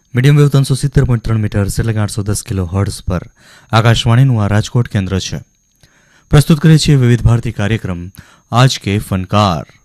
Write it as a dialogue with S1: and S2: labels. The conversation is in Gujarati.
S1: મીડિયમ વેવ 370.3 મીટર એટલે કે 810 કિલો હર્ટ્ઝ પર આકાશવાણીનું આ રાજકોટ કેન્દ્ર છે. પ્રસ્તુત કરે છે વિવિધ ભારતી કાર્યક્રમ આજ કે ફનકાર.